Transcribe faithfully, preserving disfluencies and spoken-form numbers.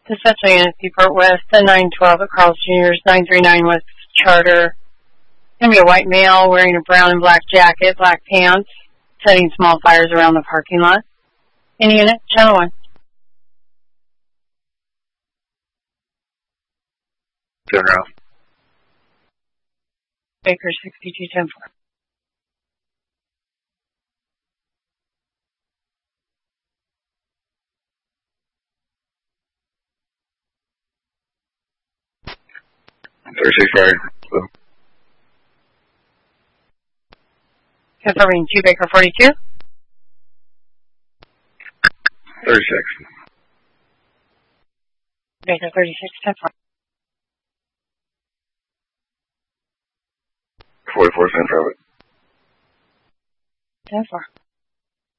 Dispatch unit, Seaport West, the nine twelve at Carl's Junior's, nine three nine West Charter. Going to be a white male wearing a brown and black jacket, black pants, setting small fires around the parking lot. In unit, channel one. Turn around. Baker sixty-two ten four. thirty-six fired. So. Confirming two Baker forty-two. thirty-six. Baker thirty-six ten four. forty-four, same private. ten four.